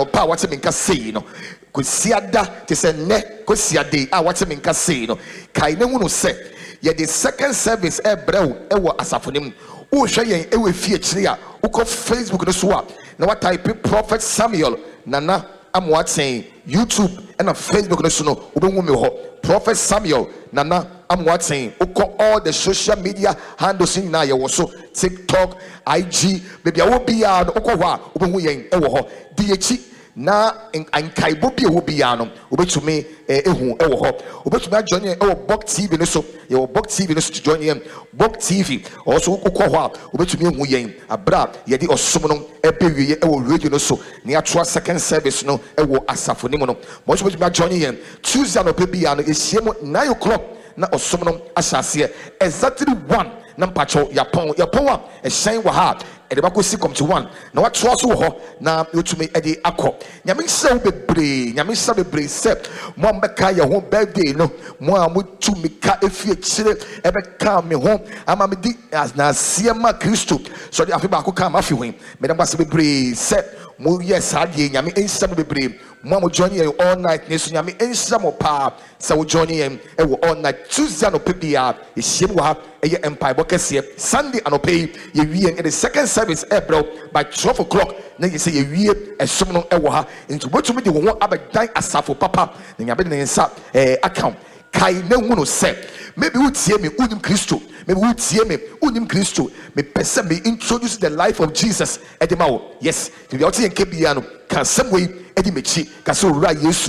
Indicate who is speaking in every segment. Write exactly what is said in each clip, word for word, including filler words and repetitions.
Speaker 1: anopa what me nka say no kwesiada te say ne kwesiade a what me nka say no kai ne hu no say ye the second service e brew e wo asafonim wo hwe yen e we fie kire a wo ko Facebook no so a na what type Prophet Samuel nana am what saying YouTube and on Facebook no so no obenwu me ho Prophet Samuel nana am what saying uko all the social media handles in na ye wo so TikTok I G baby a wo bia no uko ho a obenwu yen e wo ho di echi na ankaibo bi e wo bia no obetumi ehu e wo ho obetumi ajoin e wo Bok T V no so ye wo Bok T V no so to join him Bok T V also uko ho a obetumi ehu yen abra ye di osom no ebewie e wo radio no so na atwa second service no e wo asafoni mo no mo so betumi ajoin him Tuesday no pe bia no ehiem nine o'clock na osom no asase exactly one na mpacho yapon yapon a ehyen wa ha e de bakosi come to one na watwa so ho na yotumi e de akọ nyame se wo bebre nyame se bebre se mo ambeka ye ho birthday no mo a mo tumi ka efie kire e be ka me ho ama me di as na siema Kristo so de afi ba ko ka ma fi ho me dem ba se bebre se mo yes ade nyame ensa bebre mo mo join you all night nesu nyame ensa mo pa se wo join you e wo all night Tuesday no pebia e hiem wo ha e ye empire bokese Sunday anope ye wie in the second service e bro by twelve o'clock na ye say ye wie esom no e wo ha nti botumi de wo ho abedan asafo papa na nyame ne nsa eh account kai na hu no se maybe who tie me unim Kristo maybe who tie me unim Kristo me pese me introduce the life of Jesus edema yes if you tie nke bia no kan semwe edi mechi ka so ra Yesu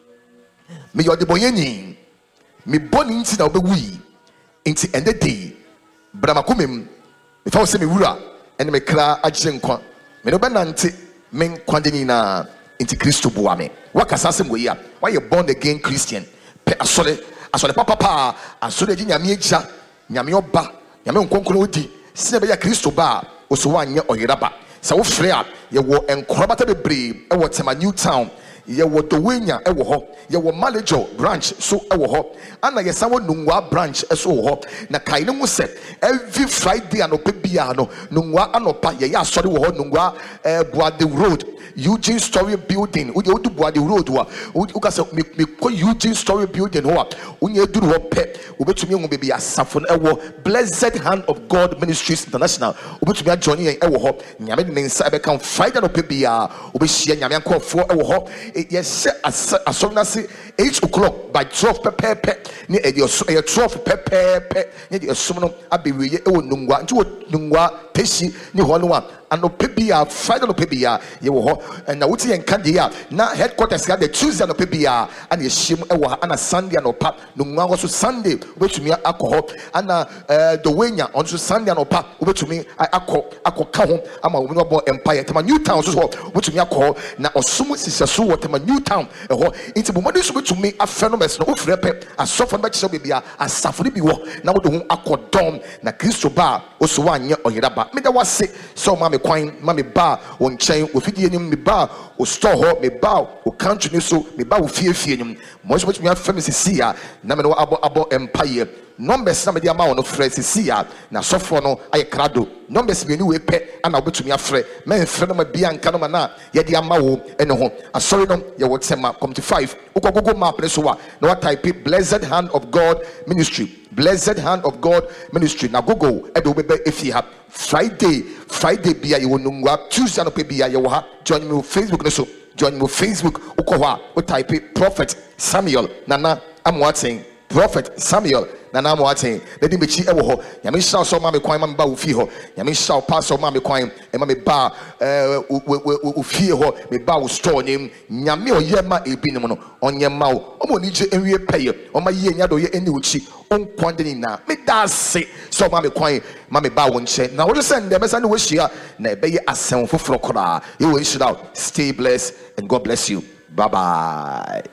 Speaker 1: me yode boyeni me boni nti na obewui nti ende day bramakomem me fa se me wura ene me kra agye nkwa me no benante me nkwa de ni na nti Kristo boa me wakasa semwe ya why you born again Christian pe asole asole papa pa asole ji nyame eja nyame oba nyame nkonkoro odi sine be ya Kristo ba oso wanye oyeraba sa wo frɛ a ye wo enkorobata bebre e wo Tema New Town ye wo Dowenya e wo ho ye wo Malejo branch so e wo ho ana ye sa wo Nungwa branch e so wo ho na kai ne mu se every Friday anopa bia no Nungwa anopa ye ya asɔre wo ho Nungwa eh Buade Road Eugene Story Building wo do Buade Road wa wo ka se me ko Eugene Story Building ho a unye duru ho pe obetumi hu bebi asafo no e wo Blessed Hand of God Ministries International obetumi a join yen e wo ho nyame ne nsa be kan Friday no pe bia obehia nyame ankofo e wo ho yes asɔre say eight o'clock by twelve pepepe ni e dey twelve pepepe ni dey som no abewie e wo Nungwa nti wo Nungwa teshi ni ho no a ano pebia Friday no pebia ye wo ho na wuti yen kan dey a na headquarters ga the Tuesday no pebia ana ye him e wo ha ana Sunday no pa Nungwa go so Sunday obetumi akọ ho ana eh Dowenya on so Sunday no pa obetumi akọ akọ ka ho ama wo no bo empire Tema New Town so so obetumi akọ ho na osom sisaso wo Tema New Town e ho nti bomode so betumi afẹ no mes no ofre pe asofo no be bia asafo bi wo na wo do ho akodom na Kristo ba oso wanye oyeraba me da wase so ma me kwan ma me ba wo nchen wo fidie nim me ba wo store ho me ba wo country ni so me ba wo fiefie nim mo so betumi afẹ me sisi ya na me no abo abo empire numbers na me dia ma wo no frɛ sisi ya na sofo no aye krado numbers me ni we pe ana obetumi afrɛ me mfrɛ no ma bia nka no ma na ye dia ma wo ene ho asɔre no ye wo Tema come to five ukogogo map ne so wa na what type Blessed Hand of God Ministry Blessed Hand of God Ministry na google e do be efi ha Friday Friday bia ye wo Nungwa Tuesday no pe bia ye wo ha join me on Facebook ne so join me on Facebook ukoho a wo type Prophet Samuel nana amwateng Prophet Samuel nana amwateng na di mechi e wo ho nyame hira so ma me kwan ma me ba wo fi ho nyame hira pastor ma me kwan e ma me ba eh wo fi ho me ba wo store nim nyame oye ma ebinim no onye ma wo omo ni je enwie peye o ma ye nya do ye eni uchi onkwande ni na me da se so ma me kwan ma me ba wo nche na wo send dem mesa ne wo hia na e be ye asem foforo kora ye wo hira stay blessed and God bless you. Bye bye.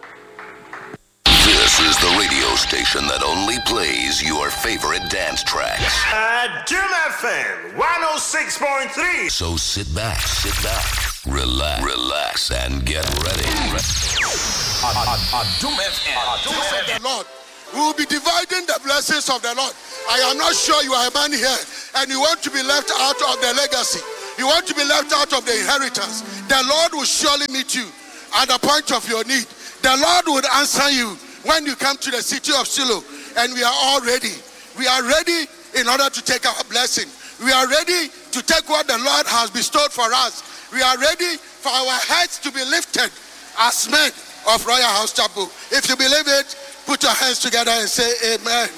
Speaker 2: This is the radio station that only plays your favorite dance tracks.
Speaker 3: Uh, Doom F M one oh six point three.
Speaker 2: So sit back, sit back, relax, relax, and get ready.
Speaker 3: Doom F M.
Speaker 4: The Lord, we will be dividing the blessings of the Lord. I am not sure you are a man here and you want to be left out of the legacy. You want to be left out of the inheritance. The Lord will surely meet you at the point of your need. The Lord would answer you when you come to the city of Shiloh. And we are all ready. We are ready in order to take our blessing. We are ready to take what the Lord has bestowed for us. We are ready for our heads to be lifted as men of Royal House Chapel. If you believe it, put your hands together and say amen.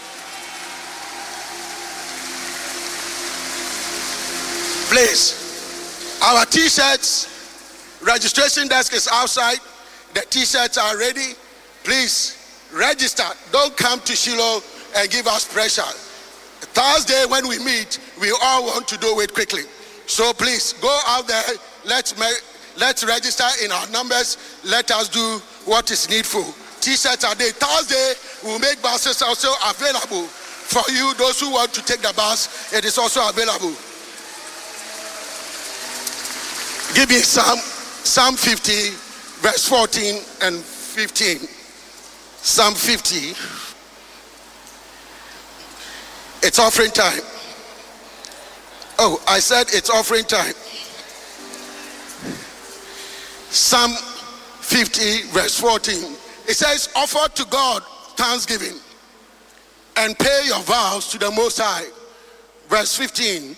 Speaker 4: Please, our t-shirts, registration desk is outside. The t-shirts are ready. Please register. Don't come to Shiloh and give us pressure. Thursday when we meet, we all want to do it quickly. So please go out there. Let's make, let's register in our numbers. Let us do what is needful. T-shirts are there. Thursday we'll make buses also available for you. Those who want to take the bus, it is also available. Give me Psalm, Psalm fifty, verse fourteen and fifteen. Psalm fifty. It's offering time. Oh, I said it's offering time. Psalm fifty, verse fourteen. It says, offer to God thanksgiving and pay your vows to the Most High. Verse fifteen.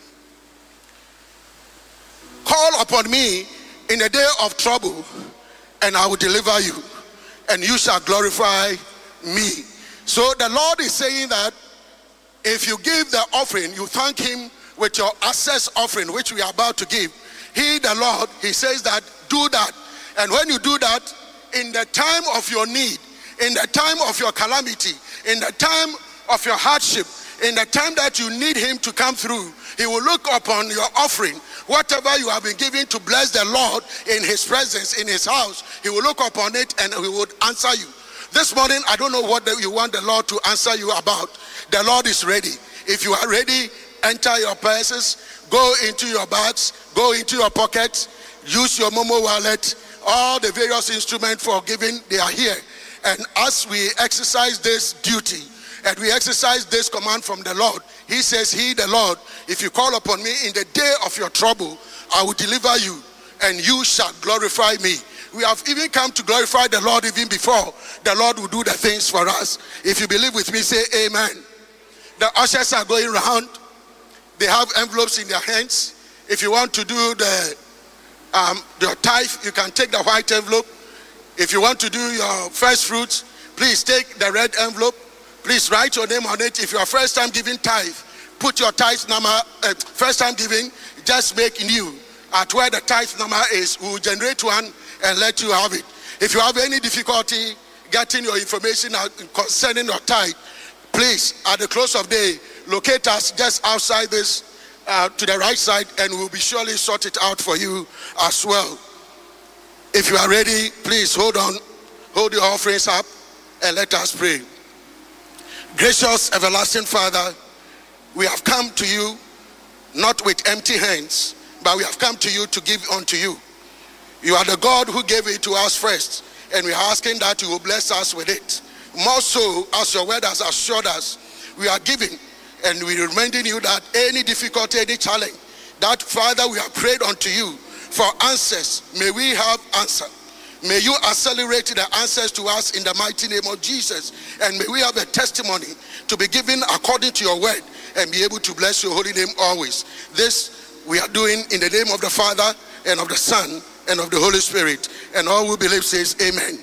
Speaker 4: Call upon me in the day of trouble, and I will deliver you, and you shall glorify me. So the Lord is saying that if you give the offering, you thank him with your access offering, which we are about to give. He, the Lord, he says that do that. And when you do that, in the time of your need, in the time of your calamity, in the time of your hardship, in the time that you need him to come through, he will look upon your offering. Whatever you have been given to bless the Lord in his presence, in his house, he will look upon it and he would answer you. This morning, I don't know what you want the Lord to answer you about. The Lord is ready. If you are ready, enter your purses, go into your bags, go into your pockets, use your Momo wallet, all the various instruments for giving, they are here. And as we exercise this duty, and we exercise this command from the Lord, he says, he, the Lord, if you call upon me in the day of your trouble, I will deliver you, and you shall glorify me. We have even come to glorify the Lord even before the Lord will do the things for us. If you believe with me, say amen. The ushers are going around. They have envelopes in their hands. If you want to do the um, your tithe, you can take the white envelope. If you want to do your first fruits, please take the red envelope. Please write your name on it. If you are first time giving tithe, put your tithe number, uh, first time giving, just make new. At where the tithe number is, we will generate one and let you have it. If you have any difficulty getting your information concerning your tithe, please, at the close of day, locate us just outside this, uh, to the right side, and we'll be surely sort it out for you as well. If you are ready, please hold on, hold your offerings up, and let us pray. Gracious everlasting Father, we have come to you not with empty hands, but we have come to you to give unto you. You are the God who gave it to us first, and we are asking that you will bless us with it. More so, as your word has assured us, we are giving, and we are reminding you that any difficulty, any challenge, that Father, we have prayed unto you for answers. May we have answer. May you accelerate the answers to us in the mighty name of Jesus. And may we have a testimony to be given according to your word and be able to bless your holy name always. This we are doing in the name of the Father and of the Son and of the Holy Spirit. And all who believe says amen.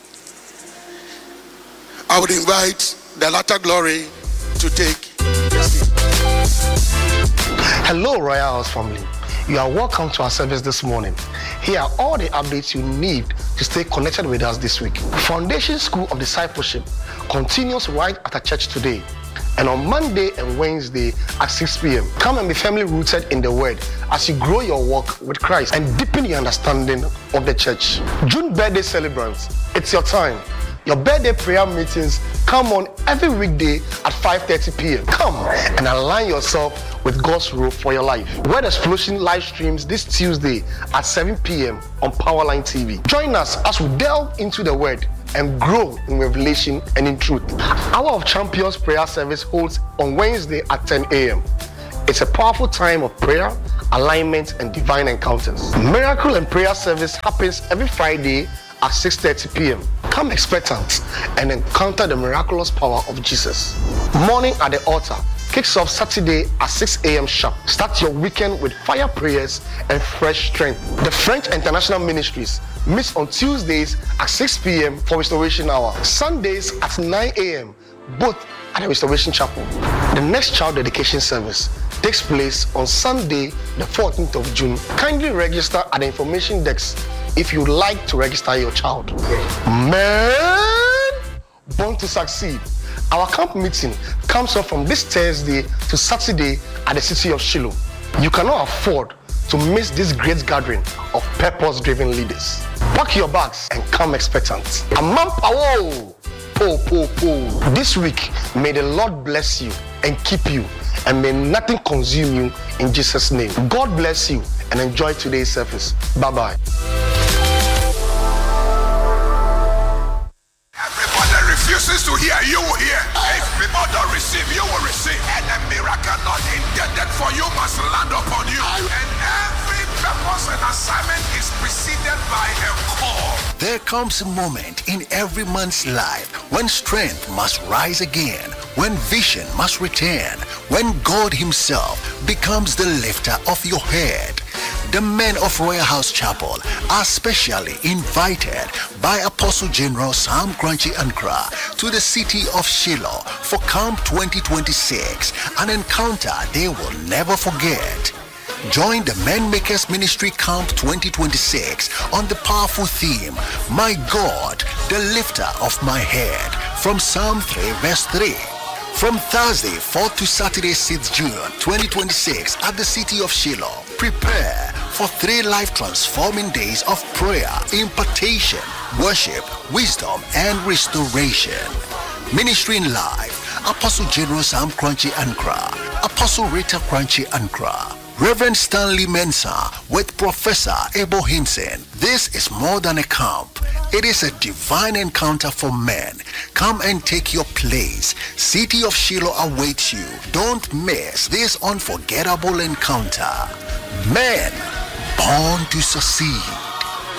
Speaker 4: I would invite the latter glory to take the seat.
Speaker 5: Hello, Royal House family. You are welcome to our service this morning. Here are all the updates you need to stay connected with us this week. Foundation School of Discipleship continues right at our church today and on Monday and Wednesday at six p.m. Come and be firmly rooted in the Word as you grow your walk with Christ and deepen your understanding of the church. June birthday celebrants, it's your time. Your birthday prayer meetings come on every weekday at five thirty p.m. Come and align yourself with God's rule for your life. Word Explosion live streams this Tuesday at seven p.m. on Powerline T V. Join us as we delve into the Word and grow in revelation and in truth. Hour of Champions prayer service holds on Wednesday at ten a.m. It's a powerful time of prayer, alignment, and divine encounters. Miracle and prayer service happens every Friday at six thirty p.m. Come expectant and encounter the miraculous power of Jesus. Morning at the altar kicks off Saturday at six a.m. sharp. Start your weekend with fire prayers and fresh strength. The French International Ministries meets on Tuesdays at six p.m. for Restoration Hour. Sundays at nine a.m. both at the Restoration Chapel. The next child dedication service takes place on Sunday, the fourteenth of June. Kindly register at the information desk if you'd like to register your child. Man, born to succeed. Our camp meeting comes up from this Thursday to Saturday at the city of Shiloh. You cannot afford to miss this great gathering of purpose-driven leaders. Pack your bags and come expectant. Amampawo! Po, po, po. This week, may the Lord bless you and keep you, and may nothing consume you in Jesus' name. God bless you and enjoy today's service. Bye-bye.
Speaker 3: Everybody refuses to hear, you will hear. If people don't receive, you will receive. And a miracle not intended for you must land upon you. And every purpose and assignment is preceded by a call.
Speaker 2: There comes a moment in every man's life when strength must rise again, when vision must return, when God himself becomes the lifter of your head. The men of Royal House Chapel are specially invited by Apostle General Sam Crunchy Ankra to the city of Shiloh for Camp twenty twenty-six, an encounter they will never forget. Join the Men Makers Ministry Camp twenty twenty-six on the powerful theme, My God, the lifter of my head, from Psalm three verse three. From Thursday fourth to Saturday sixth June twenty twenty-six at the city of Shiloh. Prepare for three life-transforming days of prayer, impartation, worship, wisdom, and restoration. Ministering live, Apostle General Sam Crunchy Ankra, Apostle Rita Crunchy Ankra, Reverend Stanley Mensah with Professor Ebo Hinson. This is more than a camp. It is a divine encounter for men. Come and take your place. City of Shiloh awaits you. Don't miss this unforgettable encounter. Men born to succeed.